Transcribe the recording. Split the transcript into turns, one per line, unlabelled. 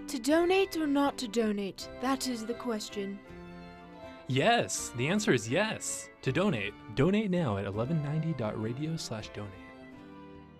To donate or not to donate? That is the question.
Yes, the answer is yes. To donate. Donate now at 1190.radio/donate.